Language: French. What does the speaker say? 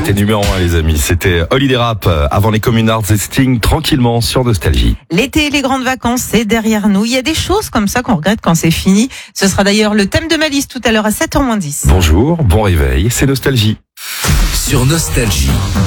c'était numéro 1 les amis. C'était Holiday Rap avant les Communards et Sting tranquillement sur Nostalgie. L'été et les grandes vacances, c'est derrière nous. Il y a des choses comme ça qu'on regrette quand c'est fini. Ce sera d'ailleurs le thème de ma liste tout à l'heure à 7h moins 10. Bonjour, bon réveil, c'est Nostalgie. Sur Nostalgie,